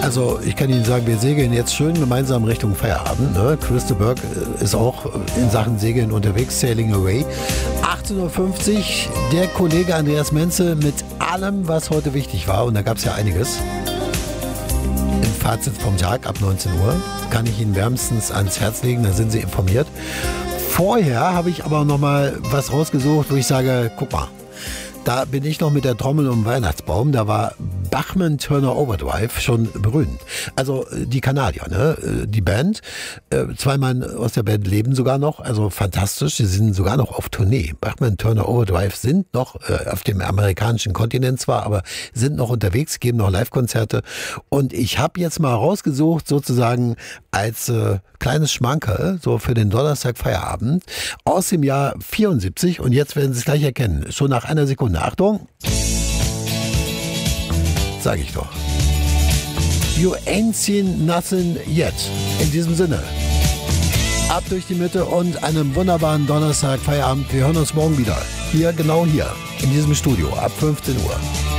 Also ich kann Ihnen sagen, wir segeln jetzt schön gemeinsam Richtung Feierabend. Ne? Crystal Berg ist auch in Sachen Segeln unterwegs, Sailing Away. 18.50 Uhr, der Kollege Andreas Menze mit allem, was heute wichtig war. Und da gab es ja einiges. Im Fazit vom Tag ab 19 Uhr kann ich Ihnen wärmstens ans Herz legen, da sind Sie informiert. Vorher habe ich aber noch mal was rausgesucht, wo ich sage, guck mal, da bin ich noch mit der Trommel um den Weihnachtsbaum. Da war Bachman Turner Overdrive schon berühmt. Also die Kanadier, ne? Die Band. Zwei Mann aus der Band leben sogar noch. Also fantastisch. Sie sind sogar noch auf Tournee. Bachman Turner Overdrive sind noch auf dem amerikanischen Kontinent zwar, aber sind noch unterwegs, geben noch Live-Konzerte. Und ich habe jetzt mal rausgesucht, sozusagen als kleines Schmankerl, so für den Donnerstag Feierabend, aus dem Jahr 74. Und jetzt werden Sie es gleich erkennen. Schon nach einer Sekunde. Achtung. Sag ich doch. You ain't seen nothing yet. In diesem Sinne. Ab durch die Mitte und einen wunderbaren Donnerstag Feierabend. Wir hören uns morgen wieder. Hier, genau hier. In diesem Studio. Ab 15 Uhr.